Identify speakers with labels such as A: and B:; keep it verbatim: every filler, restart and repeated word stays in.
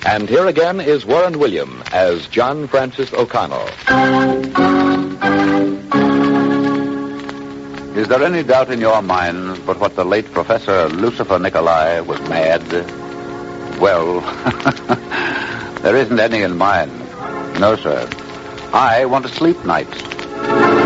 A: And here again is Warren William as John Francis O'Connell.
B: Is there any doubt in your mind but what the late Professor Lucifer Nicolai was mad? Well, there isn't any in mine. No, sir. I want to sleep nights.